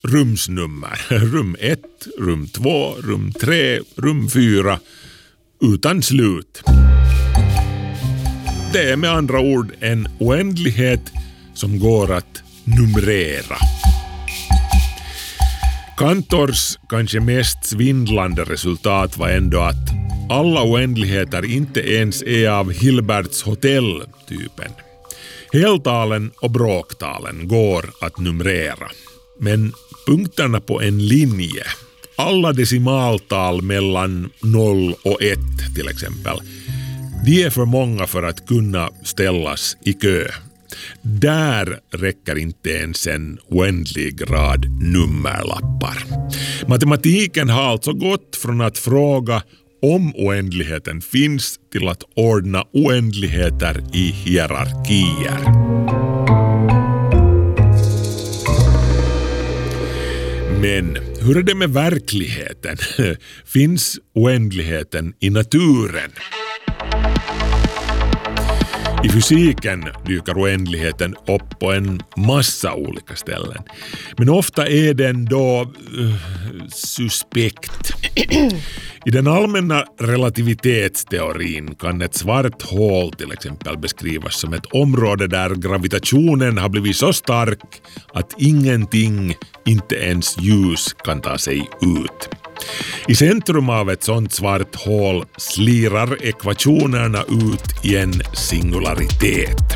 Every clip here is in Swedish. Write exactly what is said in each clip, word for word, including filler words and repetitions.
rumsnummer. Rum ett, rum två, rum tre, rum fyra utan slut. Det är med andra ord en oändlighet som går att numrera. Kantors kanske mest svindlande resultat var ändå att alla oändligheter inte ens är av Hilberts hotell-typen. Heltalen och bråktalen går att numrera. Men punkterna på en linje, alla decimaltal mellan noll och ett till exempel, de är för många för att kunna ställas i kö. Där räcker inte ens en oändlig rad nummerlappar. Matematiken har alltså gått från att fråga om oändligheten finns till att ordna oändligheter i hierarkier. Men hur är det med verkligheten? Finns oändligheten i naturen? I fysiken dyker oändligheten upp på en massa olika ställen. Men ofta är den då uh, suspekt. I den allmänna relativitetsteorin kan ett svart hål till exempel beskrivas som ett område där gravitationen har blivit så stark att ingenting, inte ens ljus, kan ta sig ut. I centrum av ett sånt svart hål slirar ekvationerna ut i en singularitet.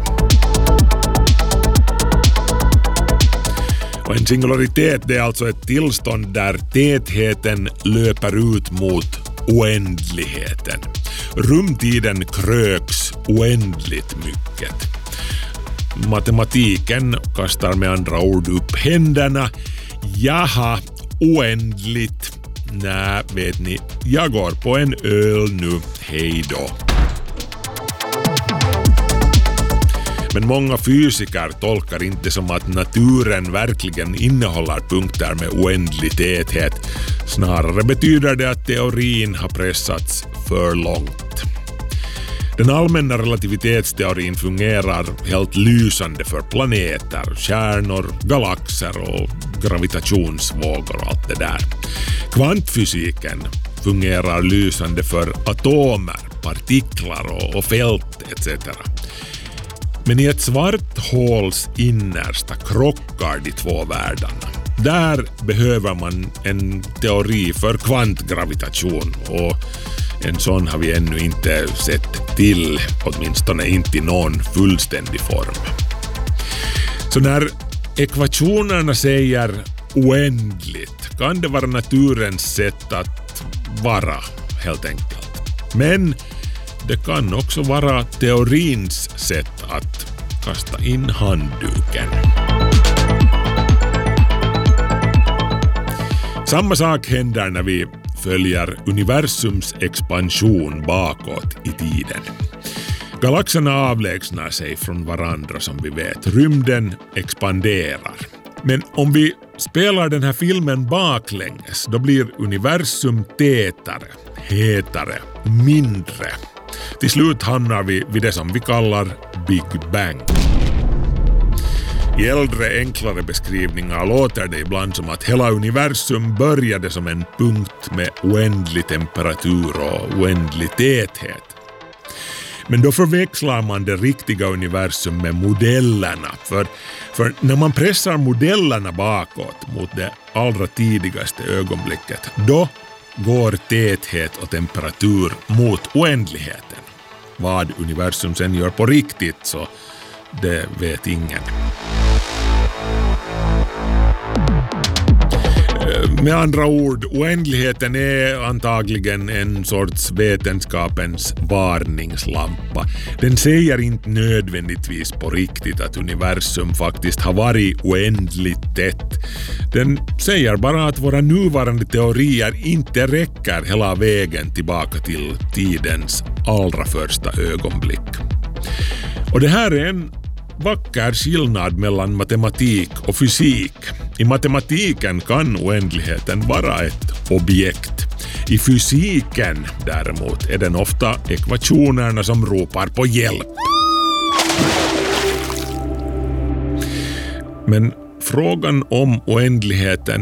Och en singularitet, det är alltså ett tillstånd där tätheten löper ut mot oändligheten. Rumtiden kröks oändligt mycket. Matematiken kastar med andra ord upp händerna. Jaha, oändligt. Nej, vet ni, jag går på en öl nu, hej då. Men många fysiker tolkar inte som att naturen verkligen innehåller punkter med oändlig täthet. Snarare betyder det att teorin har pressats för långt. Den allmänna relativitetsteorin fungerar helt lysande för planeter, stjärnor, galaxer och gravitationsvågor och allt det där. Kvantfysiken fungerar lysande för atomer, partiklar och, och fält et cetera. Men i ett svart håls innersta krockar de två världarna. Där behöver man en teori för kvantgravitation, och en sån har vi ännu inte sett till, åtminstone inte i någon fullständig form. Så när ekvationerna säger oändligt kan det vara naturens sätt att vara, helt enkelt. Men det kan också vara teorins sätt att kasta in handduken. Samma sak händer när vi följer universums expansion bakåt i tiden. Galaxerna avlägsnar sig från varandra som vi vet. Rymden expanderar. Men om vi spelar den här filmen baklänges, då blir universum tätare, hetare, mindre. Till slut hamnar vi vid det som vi kallar Big Bang. I äldre, enklare beskrivningar låter det ibland som att hela universum började som en punkt med oändlig temperatur och oändlig täthet. Men då förväxlar man det riktiga universum med modellerna. För, för när man pressar modellerna bakåt mot det allra tidigaste ögonblicket, då går täthet och temperatur mot oändligheten. Vad universum sen gör på riktigt, så det vet ingen. Med andra ord, oändligheten är antagligen en sorts vetenskapens varningslampa. Den säger inte nödvändigtvis på riktigt att universum faktiskt har varit oändligt tätt. Den säger bara att våra nuvarande teorier inte räcker hela vägen tillbaka till tidens allra första ögonblick. Och det här är en vacker skillnad mellan matematik och fysik. I matematiken kan oändligheten vara ett objekt. I fysiken däremot är den ofta ekvationerna som ropar på hjälp. Men frågan om oändligheten